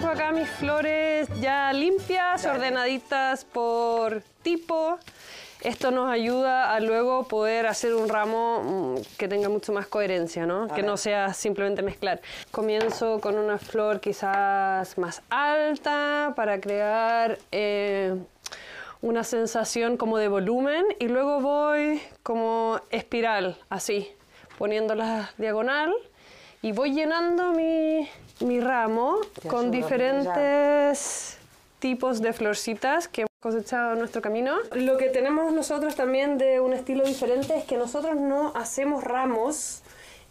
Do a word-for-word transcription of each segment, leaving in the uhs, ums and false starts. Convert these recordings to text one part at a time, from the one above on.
acá mis flores ya limpias, Dale. ordenaditas por tipo. Esto nos ayuda a luego poder hacer un ramo que tenga mucho más coherencia, ¿no? Que no sea simplemente mezclar. Comienzo con una flor quizás más alta para crear eh, una sensación como de volumen y luego voy como espiral, así, poniéndola diagonal y voy llenando mi, mi ramo con diferentes tipos de florcitas que hemos cosechado en nuestro camino. Lo que tenemos nosotros también de un estilo diferente es que nosotros no hacemos ramos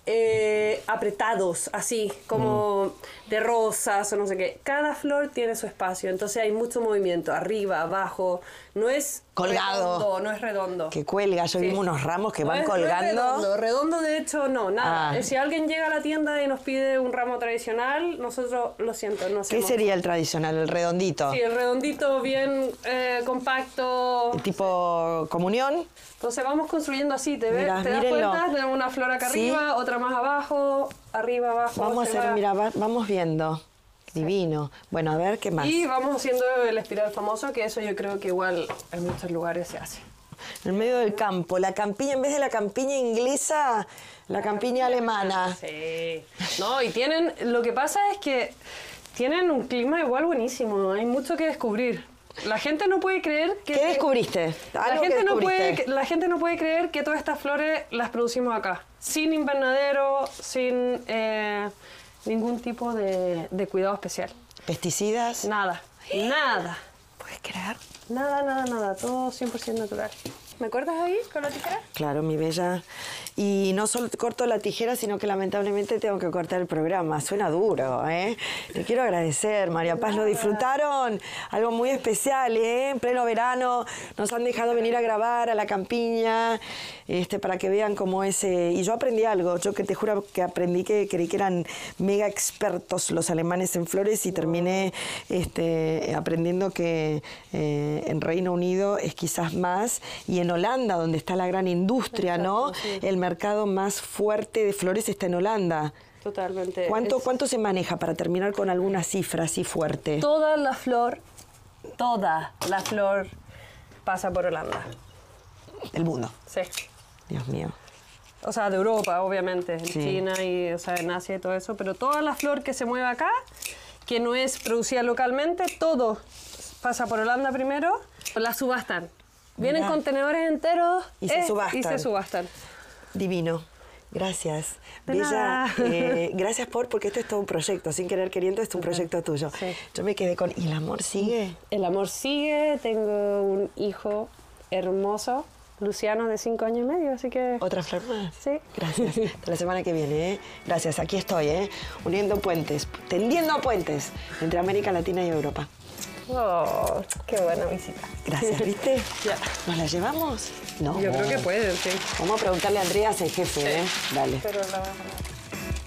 eh, apretados, así, como mm. de rosas o no sé qué. Cada flor tiene su espacio, entonces hay mucho movimiento, arriba, abajo, no es colgado. Redondo, no es redondo. Que cuelga, yo sí. vi unos ramos que no van es, colgando. No es redondo, redondo de hecho no, nada. Ah. Si alguien llega a la tienda y nos pide un ramo tradicional, nosotros, lo siento, no hacemos. ¿Qué sería el tradicional, el redondito? Sí, el redondito bien eh, compacto. ¿Tipo comunión? Entonces vamos construyendo así, ¿te, ves? Mirá, ¿Te das mírenlo. cuenta? Tenemos una flor acá ¿Sí? arriba, otra más abajo, arriba, abajo. Vamos a hacer, va. mira, va, vamos viendo. Divino. Sí. Bueno, a ver, ¿qué más? Y vamos haciendo el espiral famoso, que eso yo creo que igual en muchos lugares se hace. En medio del campo, la campiña, en vez de la campiña inglesa, la, la campiña, campiña alemana. Sí. No, y tienen, lo que pasa es que tienen un clima igual buenísimo, hay mucho que descubrir. La gente no puede creer que... ¿Qué descubriste? La gente, no puede, la gente no puede creer que todas estas flores las producimos acá, sin invernadero, sin... Eh, ningún tipo de, de cuidado especial. ¿Pesticidas? Nada, nada. ¿Puedes creer? Nada, nada, nada, todo cien por ciento natural. ¿Me cortas ahí con la tijera? Claro, mi bella. Y no solo corto la tijera, sino que lamentablemente tengo que cortar el programa. Suena duro, ¿eh? Te quiero agradecer, María Paz. ¿Lo disfrutaron? Algo muy especial, ¿eh? En pleno verano nos han dejado venir a grabar a la campiña este, para que vean cómo es... Eh, y yo aprendí algo. Yo que te juro que aprendí que creí que eran mega expertos los alemanes en flores y terminé este, aprendiendo que eh, en Reino Unido es quizás más y en Holanda, donde está la gran industria, Exacto, ¿no? Sí. El mercado más fuerte de flores está en Holanda. Totalmente. ¿Cuánto, es... ¿Cuánto se maneja para terminar con alguna cifra así fuerte? Toda la flor, toda la flor pasa por Holanda. ¿El mundo? Sí. Dios mío. O sea, de Europa, obviamente, en sí. China y o sea, en Asia y todo eso, pero toda la flor que se mueve acá, que no es producida localmente, todo pasa por Holanda primero, la subastan. Vienen Mirá. contenedores enteros y se, eh, subastan. y se subastan. Divino. Gracias. De Bella, eh, gracias por, porque esto es todo un proyecto, sin querer queriendo, es un proyecto tuyo. Sí. Yo me quedé con, ¿y el amor sigue? El amor sigue, tengo un hijo hermoso, Luciano, de cinco años y medio, así que... ¿Otra flor más? Sí. Gracias. Hasta la semana que viene, ¿eh? Gracias, aquí estoy, ¿eh? Uniendo puentes, tendiendo puentes entre América Latina y Europa. Oh, qué buena visita. Gracias, ¿viste? Ya. ¿Nos la llevamos? No. Yo creo que pueden, sí. Vamos a preguntarle a Andreas, el jefe, sí. ¿eh? Dale. Pero la...